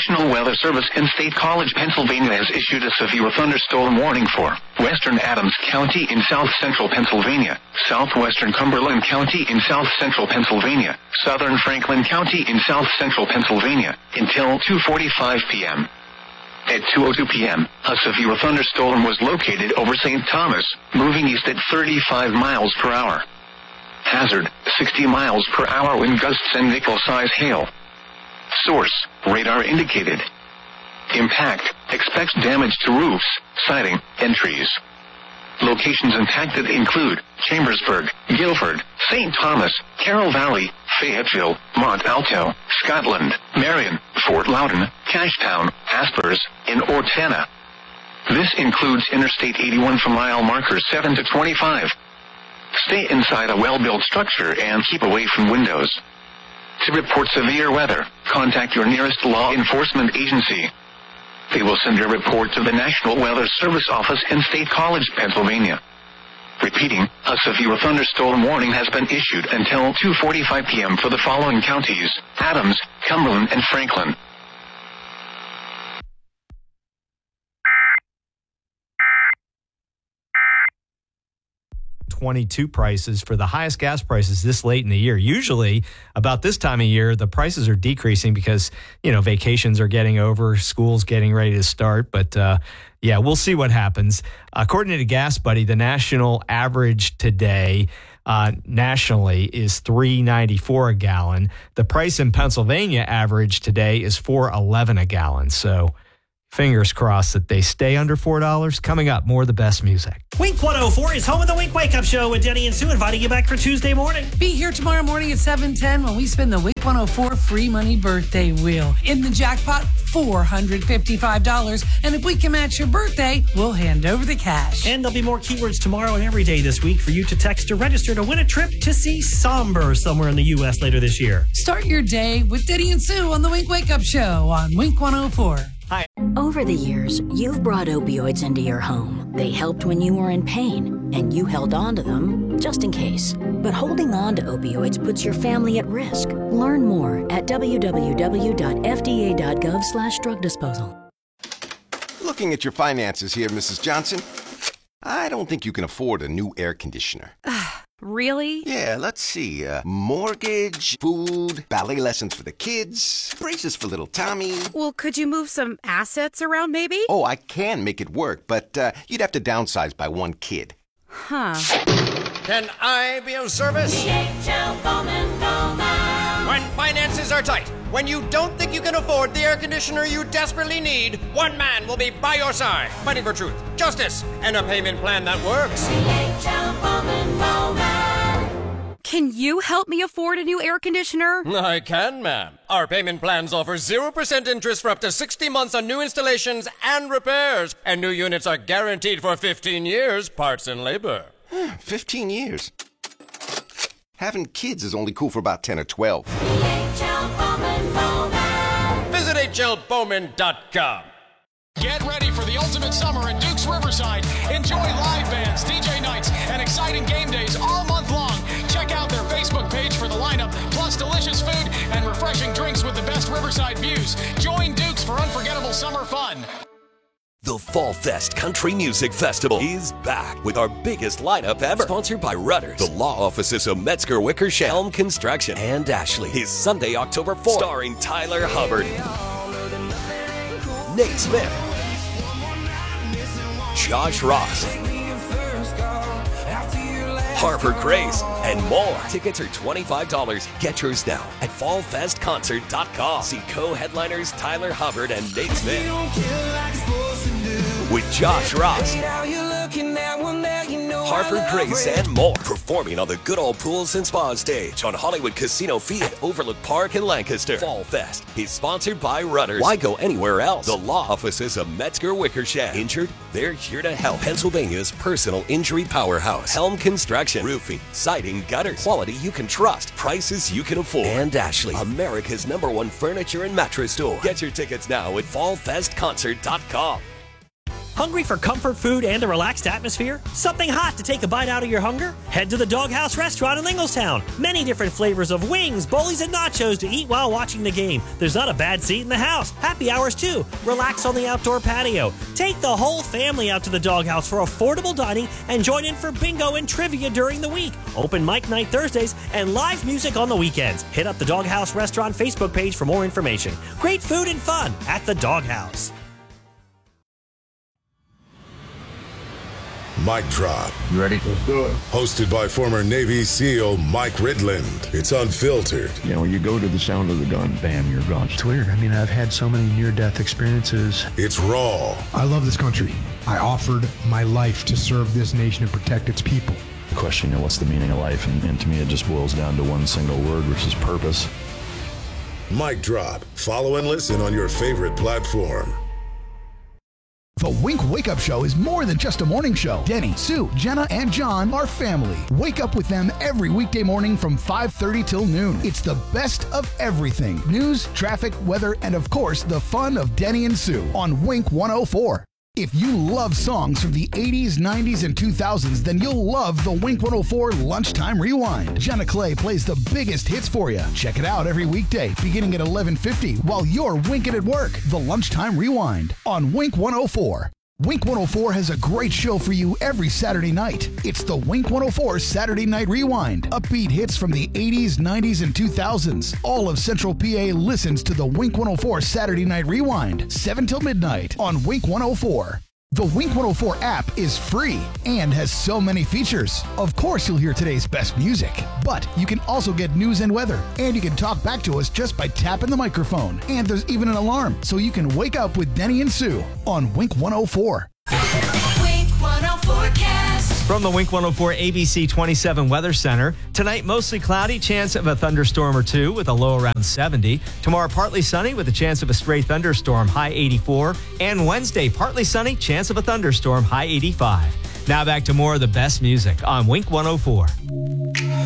National Weather Service in State College, Pennsylvania has issued a severe thunderstorm warning for western Adams County in south-central Pennsylvania, southwestern Cumberland County in south-central Pennsylvania, southern Franklin County in south-central Pennsylvania, until 2:45 p.m. At 2:02 p.m., a severe thunderstorm was located over St. Thomas, moving east at 35 miles per hour. Hazard, 60 miles per hour wind gusts and nickel-size hail. Source, radar indicated. Impact, expects damage to roofs, siding, and trees. Locations impacted include Chambersburg, Guilford, St. Thomas, Carroll Valley, Fayetteville, Mont Alto, Scotland, Marion, Fort Loudoun, Cashtown, Aspers, and Ortana. This includes Interstate 81 from mile markers 7 to 25. Stay inside a well-built structure and keep away from windows. To report severe weather, contact your nearest law enforcement agency. They will send your report to the National Weather Service office in State College, Pennsylvania. Repeating, a severe thunderstorm warning has been issued until 2:45 p.m. for the following counties: Adams, Cumberland, and Franklin. 22 prices for the highest gas prices this late in the year. Usually about this time of year, the prices are decreasing because, vacations are getting over, school's getting ready to start. But we'll see what happens. According to Gas Buddy, the national average today nationally is $3.94 a gallon. The price in Pennsylvania average today is $4.11 a gallon. So fingers crossed that they stay under $4. Coming up, more of the best music. Wink 104 is home of the Wink Wake Up Show with Denny and Sue, inviting you back for Tuesday morning. Be here tomorrow morning at 7:10 when we spin the Wink 104 free money birthday wheel. In the jackpot, $455. And if we can match your birthday, we'll hand over the cash. And there'll be more keywords tomorrow and every day this week for you to text to register to win a trip to see Somber somewhere in the U.S. later this year. Start your day with Denny and Sue on the Wink Wake Up Show on Wink 104. Hi. Over the years, you've brought opioids into your home. They helped when you were in pain, and you held on to them just in case. But holding on to opioids puts your family at risk. Learn more at www.fda.gov/drug disposal. Looking at your finances here, Mrs. Johnson. I don't think you can afford a new air conditioner. Really? Yeah, let's see. Mortgage, food, ballet lessons for the kids, braces for little Tommy. Well, could you move some assets around maybe? Oh, I can make it work, but you'd have to downsize by one kid. Huh. Can I be of service? DHL Bowman Bowman. When finances are tight, when you don't think you can afford the air conditioner you desperately need, one man will be by your side, fighting for truth, justice, and a payment plan that works. DHL Bowman Bowman. Can you help me afford a new air conditioner? I can, ma'am. Our payment plans offer 0% interest for up to 60 months on new installations and repairs. And new units are guaranteed for 15 years, parts and labor. 15 years. Having kids is only cool for about 10 or 12. DHL Bowman Bowman. Visit hlbowman.com. Get ready for the ultimate summer in Dukes Riverside. Enjoy live bands, DJ nights, and exciting game days all month long. Check out their Facebook page for the lineup, plus delicious food and refreshing drinks with the best Riverside views. Join Dukes for unforgettable summer fun. The Fall Fest Country Music Festival is back with our biggest lineup ever. Sponsored by Rudders, the law offices of Metzger Wickersham, Helm Construction, and Ashley. Is Sunday, October 4th. Starring Tyler Hubbard, Nate Smith, Josh Ross, Harper Grace, and more. Tickets are $25. Get yours now at fallfestconcert.com. See co-headliners Tyler Hubbard and Nate Smith with Josh Ross, Harper Grace, and more. Performing on the Good Old Pools and Spa stage on Hollywood Casino Field, Overlook Park in Lancaster. Fall Fest is sponsored by Rudders. Why go anywhere else? The law offices of Metzger Wickersham. Injured? They're here to help. Pennsylvania's personal injury powerhouse. Helm Construction. Roofing, siding, gutters. Quality you can trust. Prices you can afford. And Ashley, America's #1 furniture and mattress store. Get your tickets now at fallfestconcert.com. Hungry for comfort food and a relaxed atmosphere? Something hot to take a bite out of your hunger? Head to the Doghouse Restaurant in Ingalstown. Many different flavors of wings, bowlies, and nachos to eat while watching the game. There's not a bad seat in the house. Happy hours too. Relax on the outdoor patio. Take the whole family out to the Doghouse for affordable dining and join in for bingo and trivia during the week. Open mic night Thursdays and live music on the weekends. Hit up the Doghouse Restaurant Facebook page for more information. Great food and fun at the Doghouse. Mic Drop. You ready? Let's do it. Hosted by former Navy SEAL Mike Ridland. It's unfiltered. You know, you go to the sound of the gun, bam, you're gone. It's weird. I mean, I've had so many near-death experiences. It's raw. I love this country. I offered my life to serve this nation and protect its people. The question, you know, what's the meaning of life? And to me, it just boils down to one single word, which is purpose. Mic Drop. Follow and listen on your favorite platform. The Wink Wake Up Show is more than just a morning show. Denny, Sue, Jenna, and John are family. Wake up with them every weekday morning from 5:30 till noon. It's the best of everything. News, traffic, weather, and of course, the fun of Denny and Sue on Wink 104. If you love songs from the 80s, 90s, and 2000s, then you'll love the Wink 104 Lunchtime Rewind. Jenna Clay plays the biggest hits for you. Check it out every weekday, beginning at 11:50, while you're winking at work. The Lunchtime Rewind on Wink 104. Wink 104 has a great show for you every Saturday night. It's the Wink 104 Saturday Night Rewind. Upbeat hits from the 80s, 90s, and 2000s. All of Central PA listens to the Wink 104 Saturday Night Rewind, 7 till midnight on Wink 104. The Wink 104 app is free and has so many features. Of course, you'll hear today's best music, but you can also get news and weather, and you can talk back to us just by tapping the microphone. And there's even an alarm, so you can wake up with Denny and Sue on Wink 104. Wink 104 cast. From the Wink 104 ABC 27 Weather Center, tonight mostly cloudy, chance of a thunderstorm or two with a low around 70. Tomorrow partly sunny with a chance of a stray thunderstorm, high 84. And Wednesday partly sunny, chance of a thunderstorm, high 85. Now back to more of the best music on Wink 104.